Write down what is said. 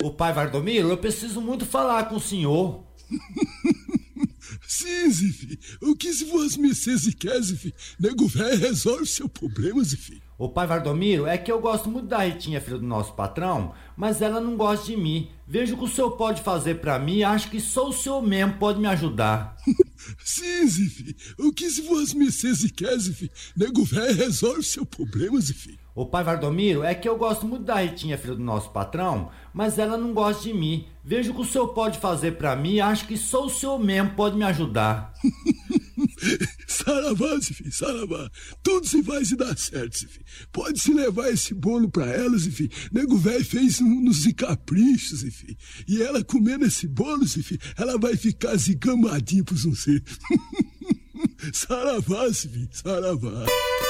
Ô pai Valdomiro, eu preciso muito falar com o senhor. Sim, Zifi. O que se vos mercês quer, Zifi? Nego velho resolve seu problema, Zifi. Ô pai Valdomiro, é que eu gosto muito da Ritinha, filha do nosso patrão, mas ela não gosta de mim. Veja o que o senhor pode fazer pra mim, acho que só o senhor mesmo pode me ajudar. Sim, Zifi. O que se vos mercês quer, Zifi? Nego velho resolve seu problema, Zifi. Ô pai Valdomiro, é que eu gosto muito da Ritinha, filha do nosso patrão, mas ela não gosta de mim. Veja o que o senhor pode fazer pra mim, acho que só o senhor mesmo pode me ajudar. Saravá, Zifi, saravá. Tudo se vai se dar certo, Zifi. Pode se levar esse bolo pra ela, Zifi. Nego velho fez uns caprichos, Zifi. E ela comendo esse bolo, Zifi, ela vai ficar zigamadinha pros não ser. Saravá, Zifi, saravá.